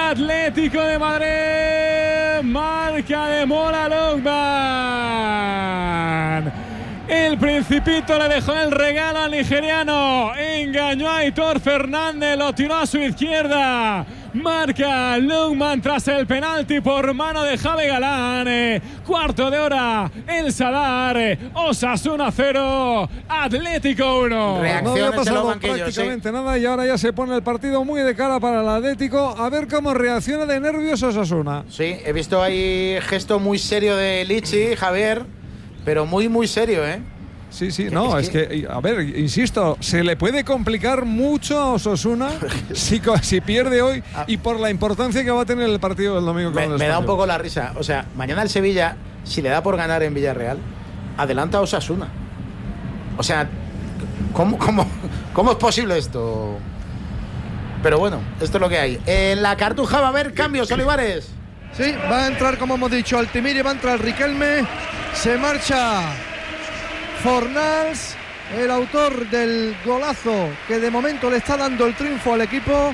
Atlético de Madrid. Marca de Mola Lookman. El Principito le dejó el regalo al nigeriano. Engañó a Aitor Fernández, lo tiró a su izquierda. Marca Lookman tras el penalti por mano de Javi Galán. Cuarto de hora, el Sadar. Osasuna 0, Atlético 1. No había pasado prácticamente nada y ahora ya se pone el partido muy de cara para el Atlético. A ver cómo reacciona de nervios Osasuna. Sí, he visto ahí gesto muy serio de Lichi, Javier, pero muy, muy serio, ¿eh? Sí, no, es que, a ver, insisto, se le puede complicar mucho a Osasuna si pierde hoy y por la importancia que va a tener el partido del domingo. Me da un poco la risa. O sea, mañana el Sevilla, si le da por ganar en Villarreal, adelanta a Osasuna. O sea, ¿cómo es posible esto? Pero bueno, esto es lo que hay. En la Cartuja va a haber cambios, Olivares. Sí, va a entrar, como hemos dicho, Altimiri, va a entrar Riquelme, se marcha Fornals, el autor del golazo que de momento le está dando el triunfo al equipo.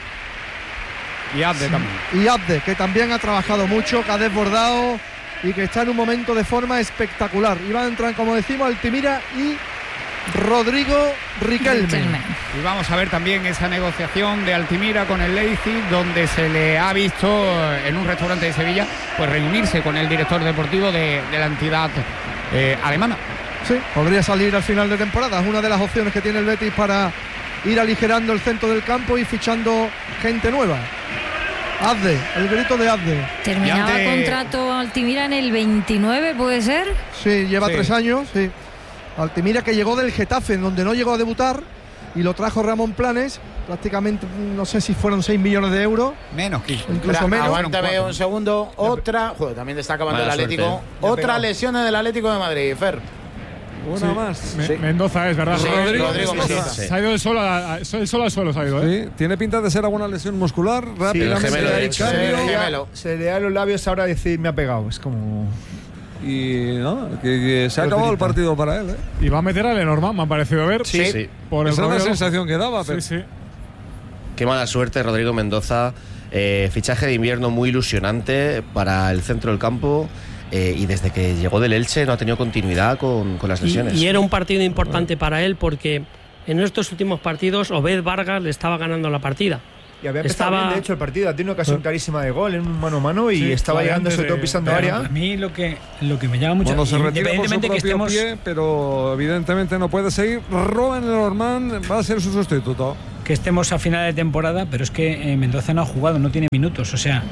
Y Abde también. Y Abde, que también ha trabajado mucho, que ha desbordado y que está en un momento de forma espectacular. Y va a entrar, como decimos, Altimira y Rodrigo Riquelme. Y vamos a ver también esa negociación de Altimira con el Leipzig, donde se le ha visto en un restaurante de Sevilla pues reunirse con el director deportivo de la entidad alemana. Sí, podría salir al final de temporada. Es una de las opciones que tiene el Betis para ir aligerando el centro del campo y fichando gente nueva. Abde, el grito de Abde. Terminaba contrato Altimira en el 29, ¿puede ser? Sí, lleva 3 años, sí. Altimira, que llegó del Getafe, donde no llegó a debutar, y lo trajo Ramón Planes, prácticamente, no sé si fueron 6 millones de euros. Menos, incluso menos. Aguántame un segundo. Otra, también está acabando el Atlético. Otra lesión del Atlético de Madrid, Fer. Una más. Mendoza es verdad. Sí, Rodrigo Mendoza. Se ha ido el solo al suelo. Sí, tiene pinta de ser alguna lesión muscular. Rápidamente hay cambio. Se le da los labios ahora a decir me ha pegado. Es como. Y no, que se ha acabado el partido para él, ¿eh? Y va a meter a Lenormand, me ha parecido ver. Sí. Por esa es la sensación que daba. Pero... Sí. Qué mala suerte, Rodrigo Mendoza. Fichaje de invierno muy ilusionante para el centro del campo. Y desde que llegó del Elche no ha tenido continuidad con las lesiones. Y era un partido importante para él porque en estos últimos partidos Obed Vargas le estaba ganando la partida. Y había empezado bien, de hecho, el partido. Tiene una ocasión clarísima de gol en un mano a mano y estaba llegando, sobre todo pisando área. A mí lo que me llama mucho, se retira por su propio que estemos... pie, pero evidentemente no puede seguir. Robben Lenormand va a ser su sustituto. Que estemos a final de temporada, pero es que Mendoza no ha jugado, no tiene minutos. O sea,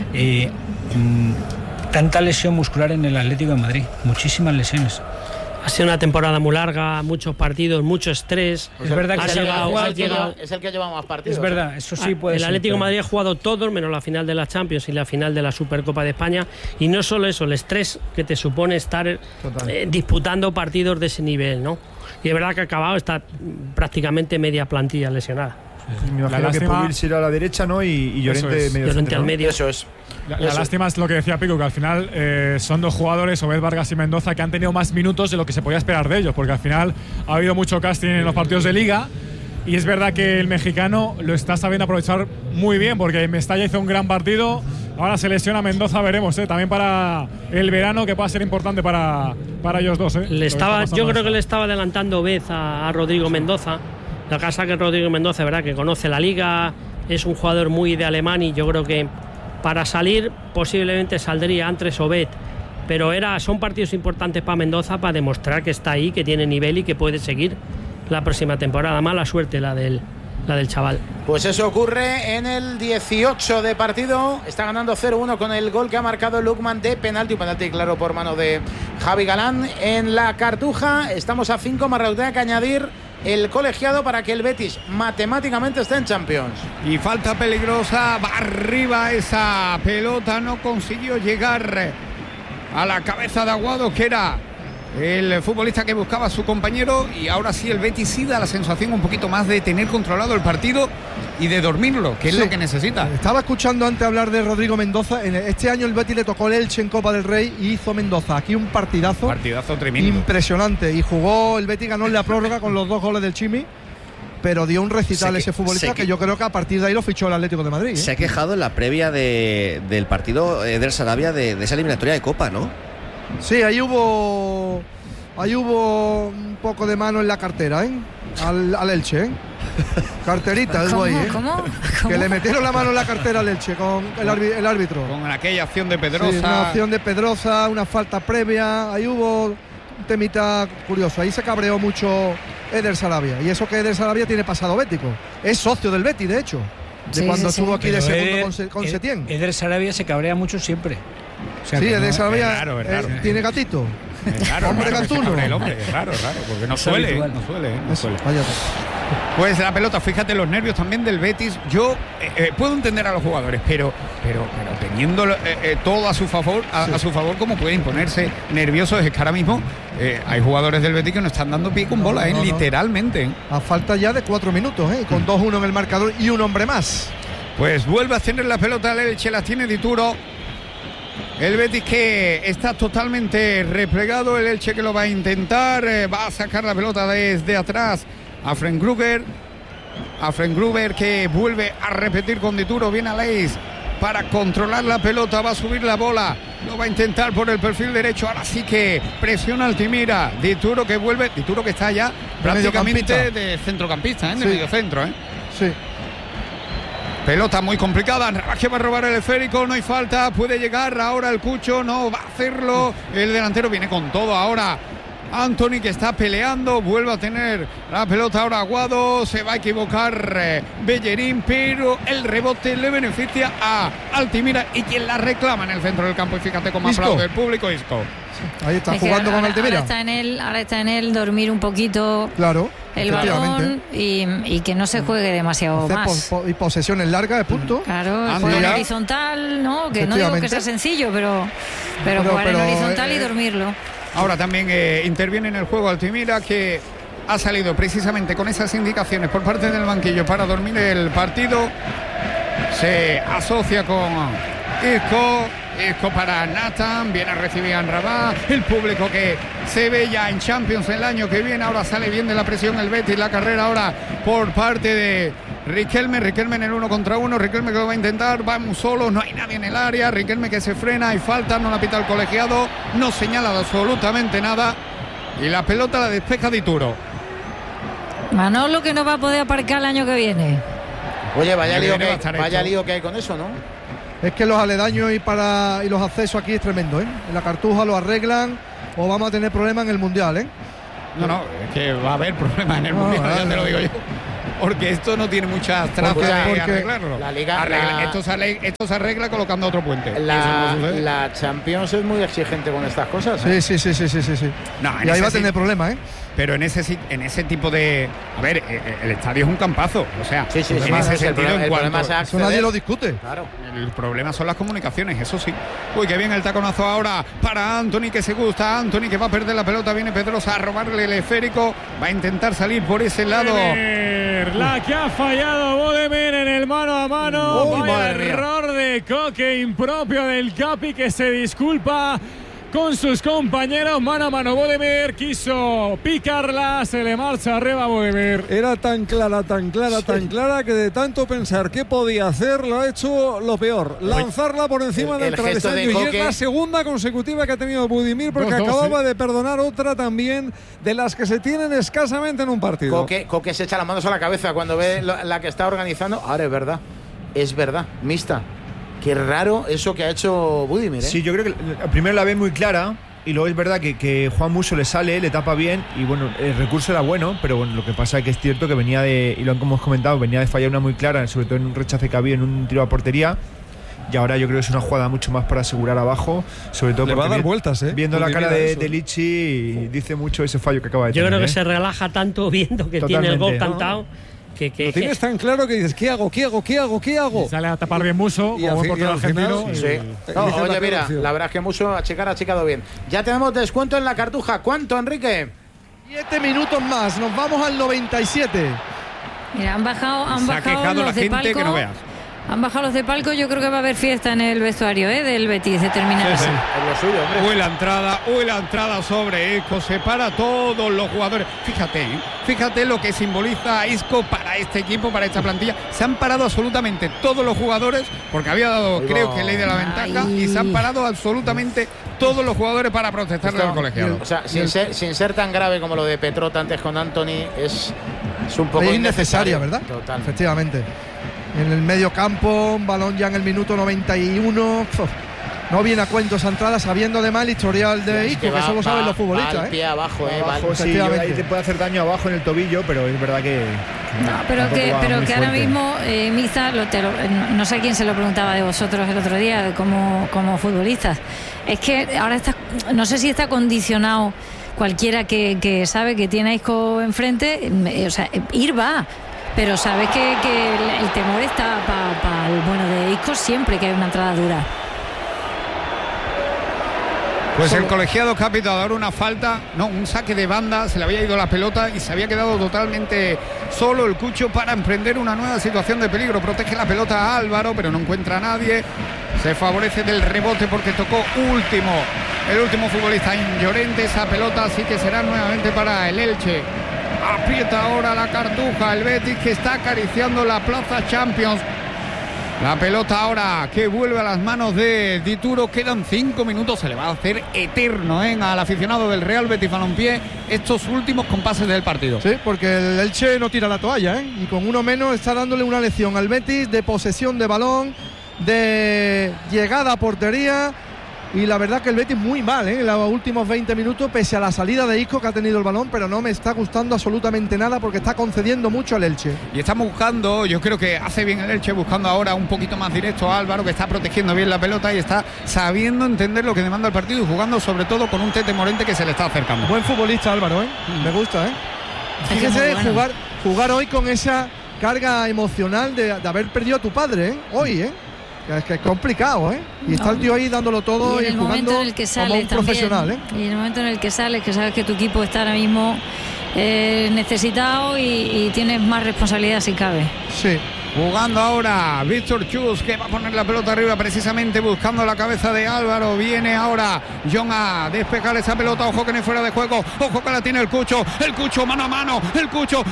tanta lesión muscular en el Atlético de Madrid, muchísimas lesiones. Ha sido una temporada muy larga, muchos partidos, mucho estrés. Es verdad que es el que lleva más partidos. Es verdad, eso sí puede ser. El Atlético de Madrid ha jugado todos, menos la final de la Champions y la final de la Supercopa de España. Y no solo eso, el estrés que te supone estar disputando partidos de ese nivel, ¿no? Y es verdad que ha acabado, está prácticamente media plantilla lesionada. Me imagino que Pubil se irá a la derecha, ¿no? Y Llorente al medio. Eso es. La lástima es lo que decía Pico, que al final son dos jugadores, Obed Vargas y Mendoza, que han tenido más minutos de lo que se podía esperar de ellos, porque al final ha habido mucho casting en los partidos de Liga y es verdad que el mexicano lo está sabiendo aprovechar muy bien, porque Mestalla hizo un gran partido, ahora se lesiona Mendoza, veremos, también para el verano, que pueda ser importante para ellos dos. Yo creo que le estaba adelantando Obed a Rodrigo Mendoza. La casa que Rodrigo Mendoza, verdad, que conoce la Liga, es un jugador muy de alemán y yo creo que para salir posiblemente saldría antes Obed, pero son partidos importantes para Mendoza para demostrar que está ahí, que tiene nivel y que puede seguir la próxima temporada. Mala suerte la del chaval. Pues eso ocurre en el 18 de partido. Está ganando 0-1 con el gol que ha marcado Lookman de penalti. Un penalti claro por mano de Javi Galán. En la Cartuja estamos a 5 más que añadir el colegiado para que el Betis matemáticamente esté en Champions. Y falta peligrosa, va arriba esa pelota, no consiguió llegar a la cabeza de Aguado, que era el futbolista que buscaba a su compañero, y ahora sí el Betis sí da la sensación un poquito más de tener controlado el partido y de dormirlo, que es lo que necesita. Estaba escuchando antes hablar de Rodrigo Mendoza. Este año el Betis le tocó el Elche en Copa del Rey y hizo Mendoza aquí un partidazo tremendo, impresionante, y jugó el Betis, ganó en la prórroga con los 2 goles del Chimi pero dio un recital ese futbolista que yo creo que a partir de ahí lo fichó el Atlético de Madrid. Se ha quejado en la previa del partido Eder Sarabia de esa eliminatoria de Copa, ¿no? Sí, ahí hubo un poco de mano en la cartera, al Elche, carterita, ¿Cómo? ahí, ¿Cómo? Que le metieron la mano en la cartera al Elche con el árbitro. Con aquella acción de Pedrosa. Sí, una acción de Pedrosa, una falta previa. Ahí hubo un temita curioso. Ahí se cabreó mucho Eder Sarabia. Y eso que Eder Sarabia tiene pasado bético. Es socio del Betis, de hecho. Cuando estuvo aquí de segundo con Setién. Eder Sarabia se cabrea mucho siempre. O sea, sí, Eder Sarabia tiene gatito. Hombre gatuno. El hombre, es raro, porque no suele. Vaya. Pues la pelota, fíjate los nervios también del Betis. Yo puedo entender a los jugadores, pero teniendo todo a su favor, a su favor, como puede imponerse nerviosos. Es que ahora mismo hay jugadores del Betis que no están dando pie con bola, literalmente. A falta ya de 4 minutos, con 2-1 en el marcador y un hombre más. Pues vuelve a tener la pelota el Elche, la tiene Dituro. El Betis que está totalmente replegado, el Elche que lo va a intentar, va a sacar la pelota desde atrás a Frank Gruber que vuelve a repetir con Dituro, viene a Leis para controlar la pelota, va a subir la bola, lo va a intentar por el perfil derecho, ahora sí que presiona Altimira, Dituro que vuelve, Dituro que está ya prácticamente de centrocampista, de medio centro. Sí. Pelota muy complicada, que va a robar el esférico, no hay falta, puede llegar ahora el Cucho, no va a hacerlo, el delantero viene con todo ahora. Anthony que está peleando, vuelve a tener la pelota ahora Aguado, se va a equivocar Bellerín, pero el rebote le beneficia a Altimira y quien la reclama en el centro del campo, y fíjate cómo aplaude el público. Isco. Ahí está jugando con Altimira. Ahora está en él dormir un poquito. Claro. El balón y que no se juegue demasiado más. Y posesiones largas de punto. Claro, jugar en horizontal, ¿no? Que no digo que sea sencillo, pero jugar en horizontal y dormirlo. Ahora también interviene en el juego Altimira, que ha salido precisamente con esas indicaciones por parte del banquillo para dormir el partido. Se asocia con Isco para Nathan, viene a recibir a Anrabá, el público que se ve ya en Champions el año que viene. Ahora sale bien de la presión el Betis, la carrera ahora por parte de Riquelme en el 1 contra 1, Riquelme que lo va a intentar, vamos solo, no hay nadie en el área, Riquelme que se frena, hay falta, no la pita el colegiado, no señala absolutamente nada y la pelota la despeja Dituro. Manolo que no va a poder aparcar el año que viene. Oye, vaya lío que hay con eso, ¿no? Es que los aledaños y los accesos aquí es tremendo, En la Cartuja lo arreglan o vamos a tener problemas en el Mundial, No, es que va a haber problemas en el Mundial, ya te lo digo yo. Porque esto no tiene muchas trazas de arreglarlo. La Liga, esto se arregla colocando otro puente. La Champions es muy exigente con estas cosas. Sí. No, y ahí va a tener problemas, Pero en ese tipo de... A ver, el estadio es un campazo. O sea, en ese sentido, el problema es eso nadie lo discute. Claro. El problema son las comunicaciones, eso sí. Uy, qué bien el taconazo ahora para Anthony, que se gusta. Anthony que va a perder la pelota, viene Pedrosa a robarle el esférico. Va a intentar salir por ese lado. La que ha fallado Bodemir en el mano a mano. Vaya error de Coque, impropio del Capi, que se disculpa con sus compañeros. Mano a mano, Bodemir quiso picarla, se le marcha arriba a Bodemir. Era tan clara que de tanto pensar qué podía hacer, lo ha hecho lo peor, lanzarla por encima del travesaño. Y es la segunda consecutiva que ha tenido Budimir, porque acababa de perdonar otra también de las que se tienen escasamente en un partido. Coque se echa las manos a la cabeza cuando ve la que está organizando. Ahora es verdad, mixta. Qué raro eso que ha hecho Budimir, Sí, yo creo que primero la ve muy clara y luego es verdad que Juan Musso le sale, le tapa bien y bueno, el recurso era bueno, pero bueno, lo que pasa es que es cierto que venía de, y lo hemos comentado, venía de fallar una muy clara, sobre todo en un rechace que había en un tiro a portería. Y ahora yo creo que es una jugada mucho más para asegurar abajo, sobre todo le porque va a dar vueltas, viendo la cara de Lichi, dice mucho ese fallo que acaba de tener. Yo creo que se relaja tanto viendo que tiene el gol cantado. Lo tienes tan claro que dices, ¿qué hago? Y sale a tapar bien Musso, como buen portero argentino. Oye, mira, la verdad es que Musso ha achicado bien. Ya tenemos descuento en la Cartuja. ¿Cuánto, Enrique? 7 minutos más, nos vamos al 97. Mira, han bajado se ha quejado los la de gente palco. que no veas. Han bajado los de palco, yo creo que va a haber fiesta en el vestuario del Betis de terminar. Sí. Es lo suyo, hombre. Uy, la entrada sobre Isco, separa a todos los jugadores. Fíjate lo que simboliza Isco para este equipo, para esta plantilla. Se han parado absolutamente todos los jugadores, porque había dado, creo que ley de la ventaja, y se han parado absolutamente todos los jugadores para protestarle al colegiado. O sea, sin ser tan grave como lo de Petrota antes con Antony, es un poco innecesaria, ¿verdad? Total. Efectivamente. En el medio campo, un balón ya en el minuto 91. No viene a cuento esa entrada, sabiendo además el historial de Isco, que eso lo saben los futbolistas. Va al pie abajo, sí, ahí te puede hacer daño abajo en el tobillo, pero es verdad que... No, pero que ahora mismo, Miza, no sé quién se lo preguntaba de vosotros el otro día, como futbolistas. Es que ahora no sé si está condicionado cualquiera que sabe que tiene a Isco enfrente, o sea, ir va. Pero sabes que el temor está para el bueno de Isco siempre que hay una entrada dura. Pues el colegiado que ha pitado ahora una falta, un saque de banda, se le había ido la pelota y se había quedado totalmente solo el Cucho para emprender una nueva situación de peligro. Protege la pelota a Álvaro, pero no encuentra a nadie. Se favorece del rebote porque tocó el último futbolista en Llorente. Esa pelota sí que será nuevamente para el Elche. Aprieta ahora la Cartuja, el Betis, que está acariciando la Plaza Champions. La pelota ahora que vuelve a las manos de Dituro. Quedan 5 minutos, se le va a hacer eterno al aficionado del Real Betis Balompié estos últimos compases del partido. Sí, porque el Elche no tira la toalla, y con uno menos está dándole una lección al Betis de posesión de balón, de llegada a portería. Y la verdad que el Betis muy mal en los últimos 20 minutos, pese a la salida de Isco, que ha tenido el balón, pero no me está gustando absolutamente nada porque está concediendo mucho al Elche. Y estamos buscando, yo creo que hace bien el Elche, buscando ahora un poquito más directo a Álvaro, que está protegiendo bien la pelota y está sabiendo entender lo que demanda el partido y jugando sobre todo con un Tete Morente que se le está acercando. Buen futbolista Álvaro, me gusta, Fíjese, jugar hoy con esa carga emocional de haber perdido a tu padre, hoy, Es que es complicado, y está el tío ahí dándolo todo y jugando en el que sale, como un profesional, Y en el momento en el que sales, que sabes que tu equipo está ahora mismo necesitado y tienes más responsabilidad si cabe. Sí. Jugando ahora Víctor Chus, que va a poner la pelota arriba precisamente buscando la cabeza de Álvaro. Viene ahora John a despejar esa pelota. Ojo que no es fuera de juego. Ojo que la tiene el Cucho mano a mano. El Cucho.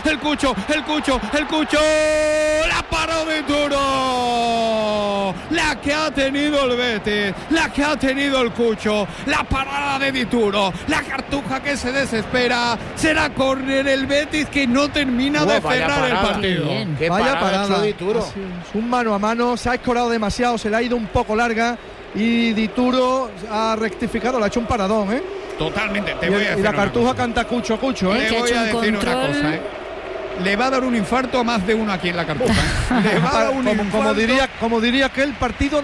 La paró Dituro. La que ha tenido el Betis. La que ha tenido el Cucho. La parada de Dituro. La Cartuja que se desespera. Será córner el Betis que no termina de cerrar el partido. Vaya parada. Un mano a mano, se ha escorado demasiado, se le ha ido un poco larga y Dituro ha rectificado, le ha hecho un paradón, Totalmente. Y la Cartuja canta Cucho, Le voy a decir una cosa, Le va a dar un infarto a más de uno aquí en la Cartuja. Le va a dar un infarto. Como diría que el partido